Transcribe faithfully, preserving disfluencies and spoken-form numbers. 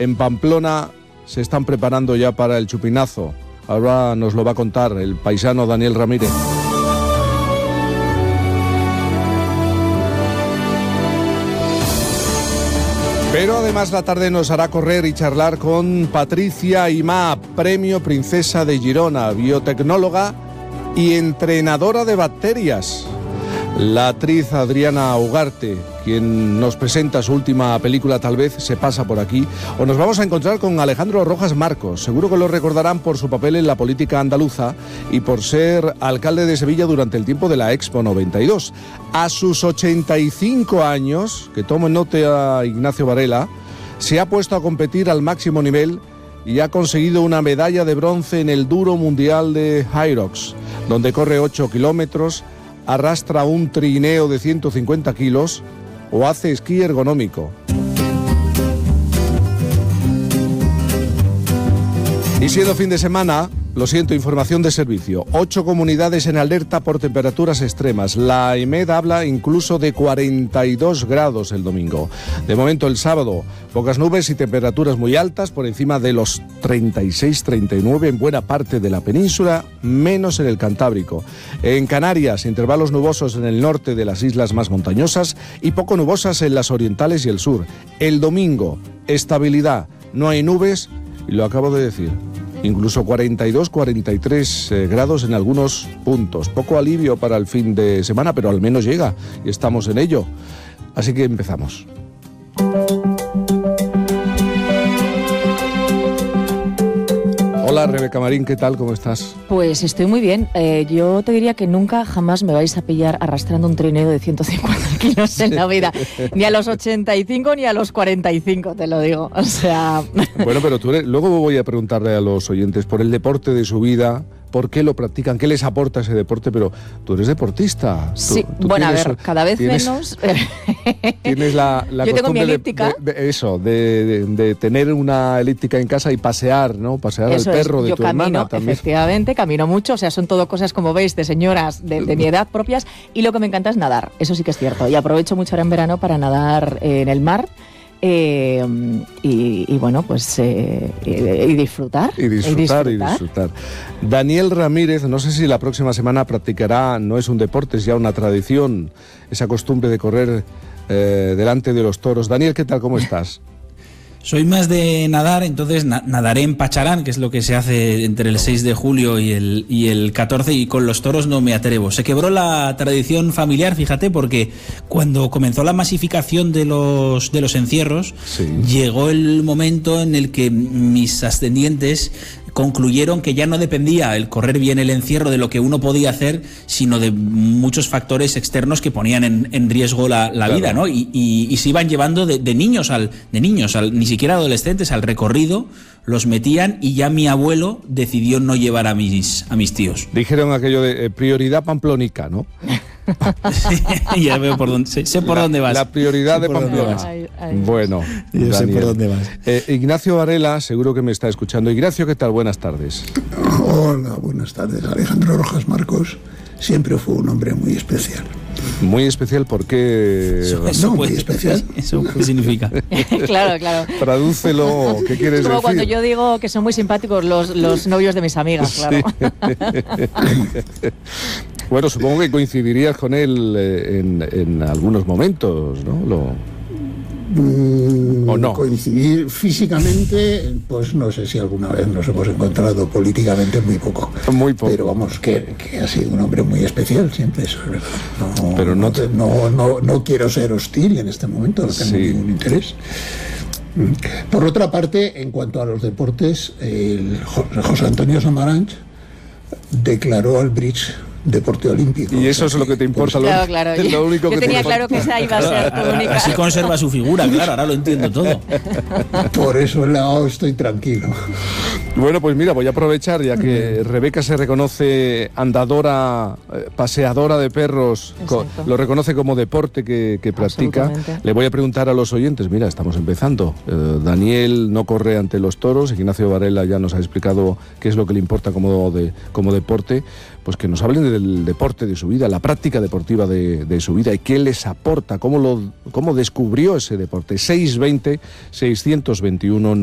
En Pamplona se están preparando ya para el chupinazo. Ahora nos lo va a contar el paisano Daniel Ramírez. Pero además la tarde nos hará correr y charlar con Patricia Imá, Premio Princesa de Girona, biotecnóloga y entrenadora de bacterias. La actriz Adriana Ugarte, quien nos presenta su última película, tal vez se pasa por aquí. O nos vamos a encontrar con Alejandro Rojas Marcos. Seguro que lo recordarán por su papel en la política andaluza y por ser alcalde de Sevilla durante el tiempo de la Expo noventa y dos. A sus ochenta y cinco años, que tomo en nota a Ignacio Varela, se ha puesto a competir al máximo nivel y ha conseguido una medalla de bronce en el Duro Mundial de Hyrox, donde corre ocho kilómetros, arrastra un trineo de ciento cincuenta kilos o hace esquí ergonómico. Y siendo fin de semana, lo siento, información de servicio. Ocho comunidades en alerta por temperaturas extremas. La EMED habla incluso de cuarenta y dos grados el domingo. De momento el sábado, pocas nubes y temperaturas muy altas, por encima de los treinta y seis treinta y nueve en buena parte de la península, menos en el Cantábrico. En Canarias, intervalos nubosos en el norte de las islas más montañosas y poco nubosas en las orientales y el sur. El domingo, estabilidad, no hay nubes, y lo acabo de decir. Incluso cuarenta y dos, cuarenta y tres eh, grados en algunos puntos. Poco alivio para el fin de semana, pero al menos llega y estamos en ello. Así que empezamos. Hola Rebeca Marín, ¿qué tal? ¿Cómo estás? Pues estoy muy bien. Eh, yo te diría que nunca jamás me vais a pillar arrastrando un trineo de ciento cincuenta kilos en la vida. Ni a los ochenta y cinco ni a los cuarenta y cinco, te lo digo. O sea... Bueno, pero tú eres... luego voy a preguntarle a los oyentes por el deporte de su vida, por qué lo practican, qué les aporta ese deporte, pero tú eres deportista. Sí, tú, tú bueno, tienes, a ver, cada vez tienes, menos. Tienes la, la Yo tengo mi elíptica. De, de, de eso, de, de, de tener una elíptica en casa y pasear, ¿no? Pasear Eso al perro es. de Yo tu camino, hermana también. Efectivamente, camino mucho, o sea, son todo cosas, como veis, de señoras de, de mi edad propias, y lo que me encanta es nadar, eso sí que es cierto, y aprovecho mucho ahora en verano para nadar en el mar. Eh, y, y bueno, pues eh, y, y disfrutar. Y disfrutar, y disfrutar. Y disfrutar. Daniel Ramírez, no sé si la próxima semana practicará, no es un deporte, es ya una tradición, esa costumbre de correr eh, delante de los toros. Daniel, ¿qué tal? ¿Cómo estás? Soy más de nadar, entonces na- nadaré en Pacharán, que es lo que se hace entre el seis de julio y el, y el catorce, y con los toros no me atrevo. Se quebró la tradición familiar, fíjate, porque cuando comenzó la masificación de los, de los encierros, sí, llegó el momento en el que mis ascendientes concluyeron que ya no dependía el correr bien el encierro de lo que uno podía hacer, sino de muchos factores externos que ponían en, en riesgo la, la claro. vida, ¿no? Y, y, y se iban llevando de, de niños al, de niños al, ni siquiera adolescentes, al recorrido, los metían, y ya mi abuelo decidió no llevar a mis, a mis tíos. Dijeron aquello de eh, prioridad pamplónica, ¿no? Sí, ya veo por dónde, sé, sé por la, dónde vas. La prioridad de Pamplona. Ay, ay. Bueno, yo Daniel. sé por dónde vas. Eh, Ignacio Varela, seguro que me está escuchando. Ignacio, ¿qué tal? Buenas tardes. Hola, buenas tardes. Alejandro Rojas Marcos siempre fue un hombre muy especial. Muy especial, ¿por qué? Eso, eso no, puede, muy especial. ¿Eso qué significa? Claro, claro. Tradúcelo, ¿qué quieres es como decir? cuando yo digo que son muy simpáticos los, los novios de mis amigas, claro. Sí. Bueno, supongo que coincidirías con él en, en algunos momentos, ¿no? Lo... Mm, ¿O no? Coincidir físicamente, pues no sé si alguna vez nos hemos encontrado, políticamente muy poco. Muy poco. Pero vamos, que, que ha sido un hombre muy especial, siempre eso es verdad. No, Pero no, no, te, no, no, no quiero ser hostil en este momento, no tengo sí. ningún interés. Por otra parte, en cuanto a los deportes, el José Antonio Samaranch declaró al bridge deporte olímpico. Y eso es lo que te importa. Lo, claro, claro. Es lo único yo que tenía te claro que esa iba a ser tu única. Así conserva su figura, claro, ahora lo entiendo todo. Por eso no, estoy tranquilo. Bueno, pues mira, voy a aprovechar, ya que Rebeca se reconoce andadora, eh, paseadora de perros, co- lo reconoce como deporte que, que practica. Le voy a preguntar a los oyentes, mira, estamos empezando. Eh, Daniel no corre ante los toros, Ignacio Varela ya nos ha explicado qué es lo que le importa como, de, como deporte. Pues que nos hablen del deporte de su vida, la práctica deportiva de, de su vida y qué les aporta, cómo, lo, cómo descubrió ese deporte. seiscientos veinte, seiscientos veintiuno